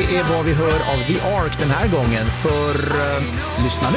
Det är vad vi hör av The Ark den här gången, för lyssna nu.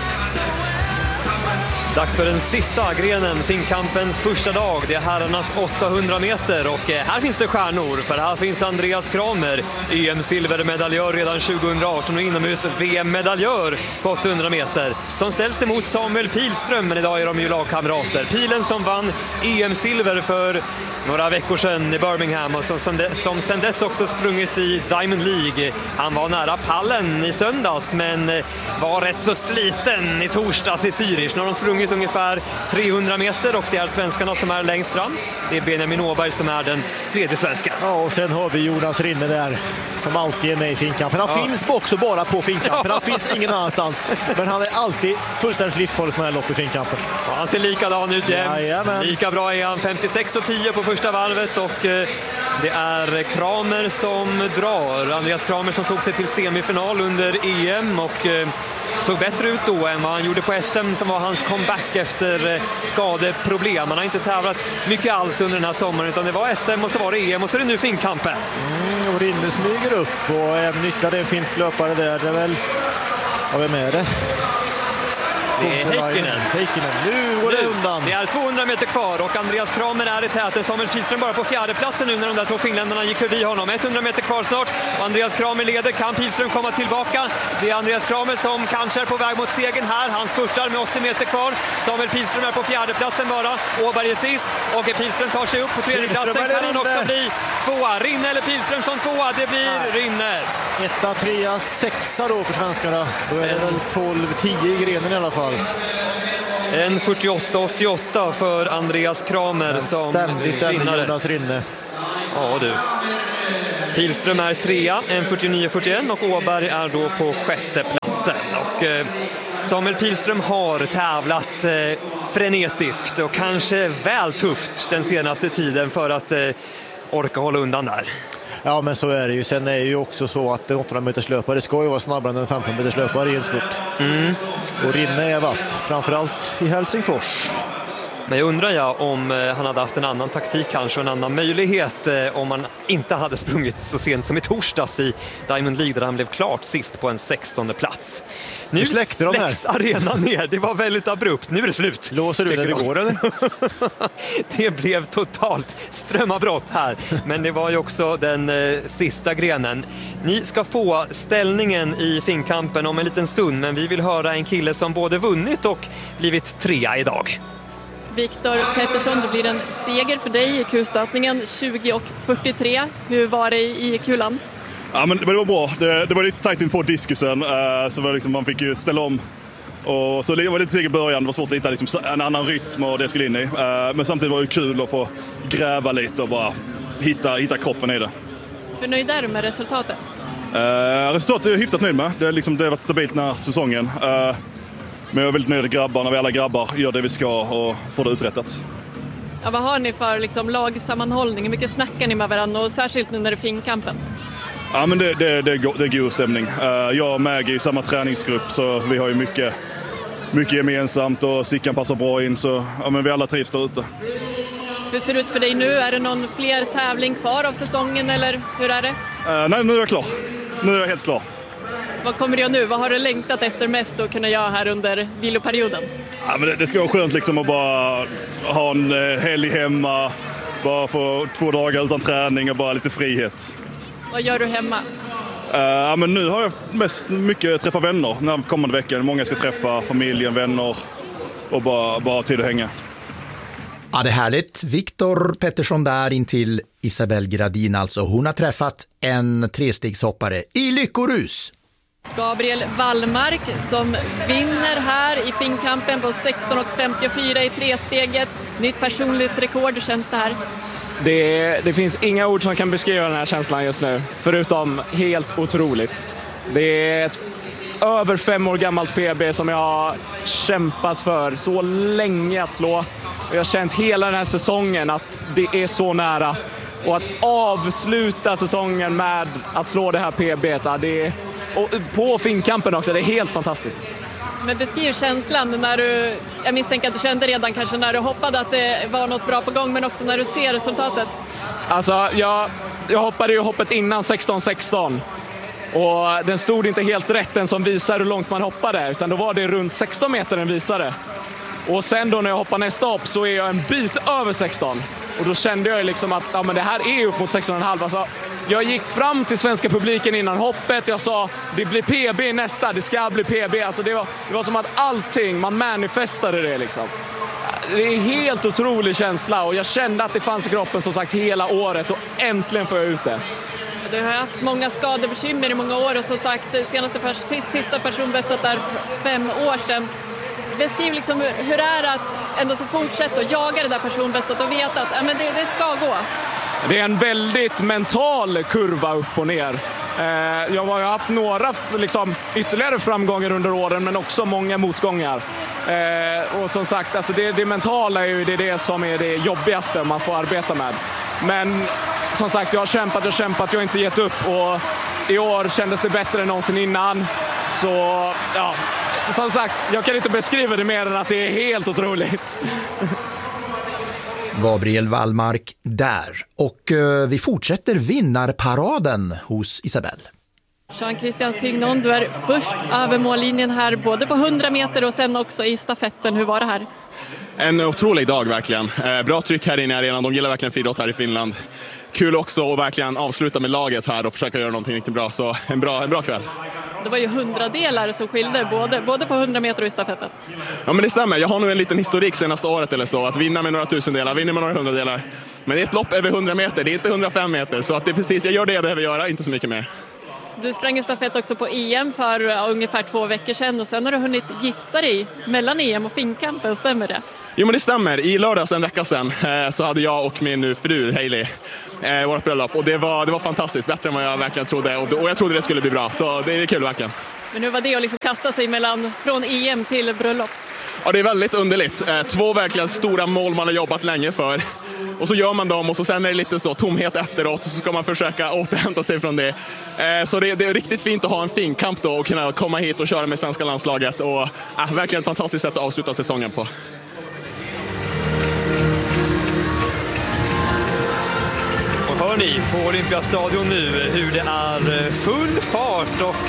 Dags för den sista grenen, Finnkampens första dag. Det är herrarnas 800 meter och här finns det stjärnor. För här finns Andreas Kramer, EM-silvermedaljör redan 2018 och inomhus VM-medaljör på 800 meter. Som ställs emot Samuel Pilström, men idag är de ju lagkamrater. Pilen som vann EM-silver för några veckor sedan i Birmingham och som sen dess också sprungit i Diamond League. Han var nära pallen i söndags men var rätt så sliten i torsdags i Zürich. Nu har de sprungit ungefär 300 meter och det är svenskarna som är längst fram. Det är Benjamin Åberg som är den tredje svenska. Ja, och sen har vi Jonas Rinne där som alltid är med i Finnkampen. Han finns också bara på Finnkampen. Han finns ingen annanstans. Men han är alltid fullständigt livsfarlig som är lopp i Finnkampen. Ja, han ser likadan ut jämt. Lika bra är han. 56,10 på första varvet och det är Kramer som drar. Andreas Kramer som tog sig till semifinal under EM och såg bättre ut då än vad han gjorde på SM som var hans comeback efter skadeproblem. Han har inte tävlat mycket alls under den här sommaren utan det var SM och så var det EM och så är det nu Finnkampen. Och Rinne smyger upp och även nyttjade en finsk löpare där. Det är väl... Ja, vem är det? Det är Heikkinen. Nu går det undan. Det är 200 meter kvar och Andreas Kramer är i täten. Samuel Pilström bara på fjärde platsen nu när de där två finländarna gick förbi honom. 100 meter kvar snart och Andreas Kramer leder. Kan Pilström komma tillbaka? Det är Andreas Kramer som kanske är på väg mot segern här. Han spurtar med 80 meter kvar. Samuel Pilström är på fjärde platsen bara. Åberg är sist och Pilström tar sig upp på tredje platsen. Kan han också bli tvåa? Rinne eller Pilström som tvåa? Det blir Rinne. 1, 3, 6 då för svenskarna. Då är det väl 12-10 i grenen i alla fall. En 48-88 för Andreas Kramer som vinnare. Jonas Rinne. Ja du. Pilström är trea, en 49-41 och Åberg är då på sjätte platsen. Och Samuel Pilström har tävlat frenetiskt och kanske väl tufft den senaste tiden för att orka hålla undan där. Ja, men så är det ju. Sen är det ju också så att en 800 meters löpare ska ju vara snabbare än en 15 meters löpare i en spurt. Och Rinne är vass, framförallt i Helsingfors. Men jag undrar om han hade haft en annan taktik kanske, en annan möjlighet om han inte hade sprungit så sent som i torsdags i Diamond League där han blev klart sist på en 16:e plats. Nu släcks arenan ner, det var väldigt abrupt, nu är det slut. Låser du det går eller? Det blev totalt strömavbrott här, men det var ju också den sista grenen. Ni ska få ställningen i Finnkampen om en liten stund, men vi vill höra en kille som både vunnit och blivit trea idag. Viktor Pettersson, det blir en seger för dig i kulstötningen 20:43. Hur var det i kulan? Ja, men det var bra. Det var lite tajt in på diskusen, så var liksom, man fick ju ställa om. Och så det var lite seg i början, det var svårt att hitta liksom en annan rytm och det skulle in i. Men samtidigt var det kul att få gräva lite och bara hitta kroppen i det. Hur nöjd är du med resultatet? Resultatet är jag hyfsat nöjd med. Det har varit stabilt den här säsongen. Men jag är väldigt nöjd med grabbarna, vi alla grabbar gör det vi ska och får det uträttat. Ja, vad har ni för lagsammanhållning? Hur mycket snackar ni med varandra och särskilt nu när det är Finnkampen? Ja, men det är god stämning. Jag och Maggie i samma träningsgrupp så vi har ju mycket gemensamt och Sickan passar bra in så ja, men vi alla trivs där ute. Hur ser det ut för dig nu? Är det någon fler tävling kvar av säsongen eller hur är det? Nej, nu är jag klar. Nu är jag helt klar. Vad kommer det nu? Vad har du längtat efter mest att kunna göra här under viloperioden? Ja, men det ska vara skönt liksom att bara ha en helg hemma, bara få 2 dagar utan träning och bara lite frihet. Vad gör du hemma? Ja, men nu har jag mycket träffa vänner den här kommande veckan. Många ska träffa familjen, vänner och bara tid att hänga. Ja, det är härligt. Viktor Pettersson där in till Isabelle Gradin alltså. Hon har träffat en trestegshoppare i lyckorus. Gabriel Wallmark som vinner här i Finnkampen på 16:54 i tresteget. Nytt personligt rekord, hur känns det här? Det finns inga ord som kan beskriva den här känslan just nu, förutom helt otroligt. Det är ett över 5 år gammalt PB som jag har kämpat för så länge att slå. Och jag har känt hela den här säsongen att det är så nära. Och att avsluta säsongen med att slå det här PB:t, det är, och på Finnkampen också, det är helt fantastiskt. Men beskriv känslan när du, jag misstänker att du kände redan kanske när du hoppade att det var något bra på gång, men också när du ser resultatet. Alltså, jag hoppade ju hoppet innan 16:16 Och den stod inte helt rätt, den som visar hur långt man hoppade, utan då var det runt 16 meter den visade. Och sen då när jag hoppar nästa hopp så är jag en bit över 16. Och då kände jag liksom att ja, men det här är upp mot 16,5. Alltså, jag gick fram till svenska publiken innan hoppet. Jag sa, det blir PB nästa, det ska bli PB. Alltså, det var som att allting, man manifestade det liksom. Det är en helt otrolig känsla och jag kände att det fanns i kroppen som sagt hela året och äntligen får jag ut det. Du har haft många skadebekymmer i många år och som sagt sista personbästet där 5 år sedan. Beskriv liksom hur är det att ändå så fortsätta och jaga det där personbästet och veta att men det ska gå. Det är en väldigt mental kurva upp och ner. Jag har haft några liksom, ytterligare framgångar under åren men också många motgångar. Och som sagt, alltså det mentala är ju det som är det jobbigaste man får arbeta med. Men som sagt, jag har kämpat, jag har inte gett upp och i år kändes det bättre än någonsin innan. Så ja, som sagt, jag kan inte beskriva det mer än att det är helt otroligt. Gabriel Wallmark där. Och vi fortsätter vinnarparaden hos Isabelle. Jean-Christian Signon, du är först över mållinjen här både på 100 meter och sen också i stafetten. Hur var det här? En otrolig dag verkligen. Bra tryck här inne i arenan. De gillar verkligen friidrott här i Finland. Kul också att verkligen avsluta med laget här och försöka göra någonting riktigt bra. Så en bra kväll. Det var ju 100 delar som skilde både på 100 meter och i stafetten. Ja men det stämmer. Jag har nog en liten historik senaste året eller så. Att vinna med några tusendelar, vinna med några hundradelar. Men det är ett lopp över 100 meter, det är inte 105 meter. Så att det är precis, jag gör det jag behöver göra, inte så mycket mer. Du sprang ju stafett också på EM för ungefär 2 veckor sedan och sen har du hunnit gifta dig mellan EM och Finnkampen, stämmer det? Jo men det stämmer. I lördags en vecka sedan så hade jag och min nu fru Hailey vårt bröllop och det var fantastiskt, bättre än vad jag verkligen trodde och jag trodde det skulle bli bra, så det är kul verkligen. Men hur var det att liksom kasta sig från EM till bröllop? Ja, det är väldigt underligt. 2 verkligen stora mål man har jobbat länge för. Och så gör man dem och så sen är det lite så tomhet efteråt och så ska man försöka återhämta sig från det. Så det är riktigt fint att ha en finkamp då och kunna komma hit och köra med svenska landslaget och verkligen ett fantastiskt sätt att avsluta säsongen på. Och hör ni på Olympiastadion nu hur det är full fart och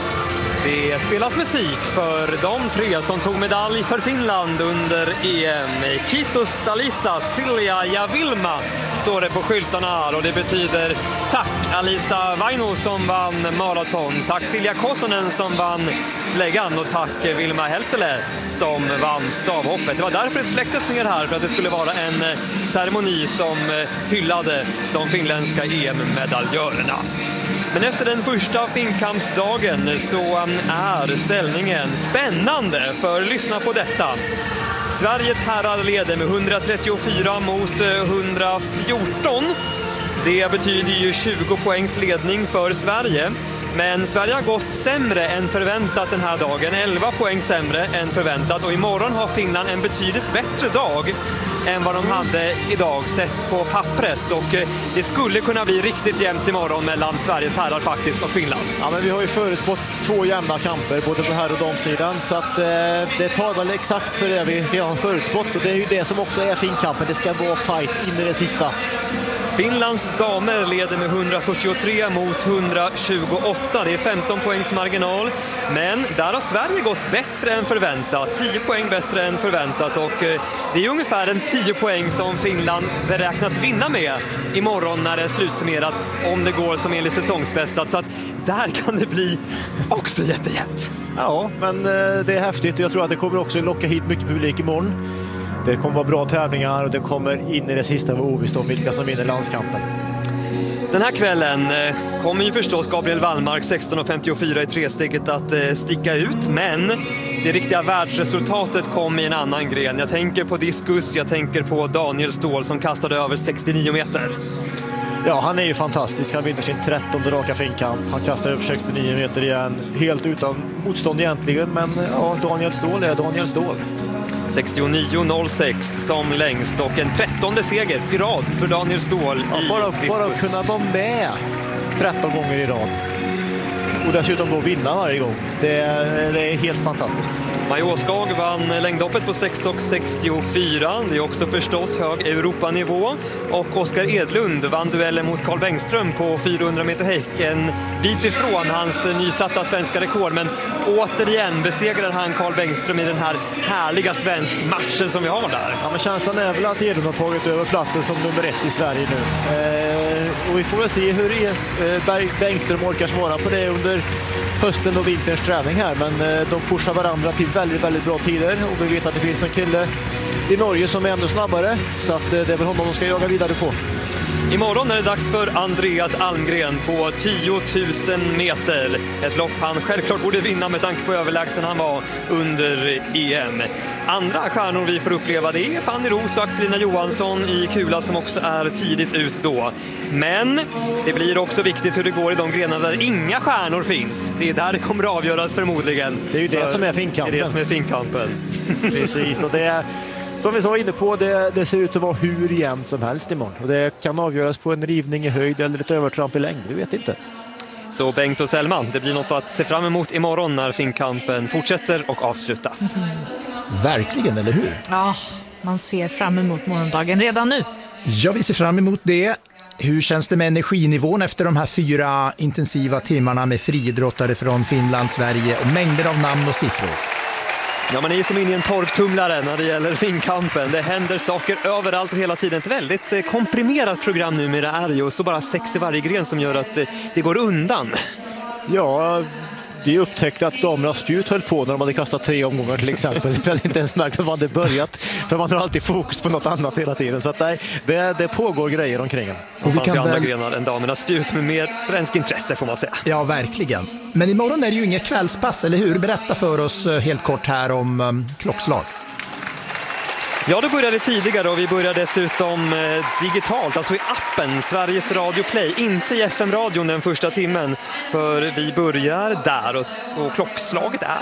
det spelas musik för de 3 som tog medalj för Finland under EM. Kiitos Alisa, Silja ja Vilma står det på skyltarna här och det betyder tack Alisa Vaino som vann maraton, tack Silja Kosonen som vann släggan och tack Vilma Heltele som vann stavhoppet. Det var därför det släcktes ner här, för att det skulle vara en ceremoni som hyllade de finländska EM-medaljörerna. Men efter den första finkampsdagen så är ställningen spännande, för lyssna på detta. Sveriges herrar leder med 134 mot 114. Det betyder ju 20 poängs ledning för Sverige. Men Sverige har gått sämre än förväntat den här dagen, 11 poäng sämre än förväntat. Och imorgon har Finland en betydligt bättre dag än vad de hade idag sett på pappret. Och det skulle kunna bli riktigt jämnt imorgon mellan Sveriges herrar faktiskt och Finlands. Ja, men vi har ju förutspått 2 jämna kamper både på herr- och damsidan. Så att, det tar väl exakt för det vi har förutspått. Och det är ju det som också är finkampen. Det ska vara fight in i det sista. Finlands damer leder med 143 mot 128. Det är 15 poängs marginal. Men där har Sverige gått bättre än förväntat. 10 poäng bättre än förväntat. Och det är ungefär en 10 poäng som Finland beräknas vinna med imorgon när det är slutsummerat, om det går som enligt säsongsbästat. Så att där kan det bli också jättejämnt. Ja, men det är häftigt. Jag tror att det kommer också locka hit mycket publik imorgon. Det kommer vara bra tävlingar och det kommer in i det sista vara ovisst om vilka som vinner landskampen. Den här kvällen kommer ju förstås Gabriel Wallmark 16,54 i tresteget att sticka ut, men det riktiga världsresultatet kom i en annan gren. Jag tänker på diskus, jag tänker på Daniel Ståhl som kastade över 69 meter. Ja, han är ju fantastisk. Han vinner sin 13:e raka finkamp. Han kastar över 69 meter igen, helt utan motstånd egentligen, men ja, Daniel Ståhl är Daniel Ståhl. 69,06 som längst och en 13:e seger i rad för Daniel Ståhl. Ja, bara kunna vara med 13 gånger i rad och dessutom då vinna varje gång. Det är helt fantastiskt. Majåskog vann längdhoppet på 6,64. Det är också förstås hög Europanivå. Och Oskar Edlund vann duellen mot Carl Bengström på 400 meter häck. En bit ifrån hans nysatta svenska rekord. Men återigen besegrar han Carl Bengström i den här härliga svensk matchen som vi har där. Ja, men känslan är väl att Edlund har tagit över platsen som nummer 1 i Sverige nu. Och vi får väl se hur Bengström orkar svara på det under hösten och vinterns träning här. Men de pushar varandra till väldigt, väldigt bra tider. Och vi vet att det finns en kille i Norge som är ännu snabbare. Så att det är väl honom de ska jaga vidare på. Imorgon är det dags för Andreas Almgren på 10 000 meter. Ett lopp han självklart borde vinna med tanke på överlägsen han var under EM. Andra stjärnor vi får uppleva, det är Fanny Roos och Axelina Johansson i kula som också är tidigt ut då. Men det blir också viktigt hur det går i de grenar där inga stjärnor finns. Det är där det kommer att avgöras förmodligen. Det är ju det som är finkampen. Det är det som är finkampen. Precis, och det är... Som vi sa inne på, det ser ut att vara hur jämnt som helst imorgon. Och det kan avgöras på en rivning i höjd eller ett övertramp i längd, vi vet inte. Så Bengt och Selma, det blir något att se fram emot imorgon när finkampen fortsätter och avslutas. Verkligen, eller hur? Ja, man ser fram emot morgondagen redan nu. Ja, vi ser fram emot det. Hur känns det med energinivån efter de här 4 intensiva timmarna med friidrottare från Finland, Sverige och mängder av namn och siffror? Ja, man är ju som in i en torktumlare när det gäller finkampen. Det händer saker överallt och hela tiden. Ett väldigt komprimerat program numera är ju, och så bara 6 i varje gren som gör att det går undan. Ja, vi upptäckte att damernas spjut höll på när de hade kastat 3 omgångar till exempel. Det hade inte ens märkt att man hade börjat, för man har alltid fokus på något annat hela tiden. Så att det pågår grejer omkring en. Och vi kan andra grenar än damernas spjut med mer svensk intresse får man säga. Ja, verkligen. Men imorgon är det ju inget kvällspass, eller hur? Berätta för oss helt kort här om klockslag. Ja, det började tidigare och vi började dessutom digitalt, alltså i appen Sveriges Radio Play, inte i FM-radion den första timmen. För vi börjar där och klockslaget är